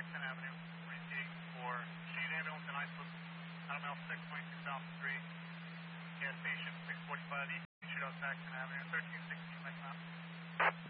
Paxton Avenue, waiting for Shane ambulance and isolate. Adam L 6, 22 South Street. Gas station 645 East, shootout Paxton Avenue, 1316 Mike Mountain.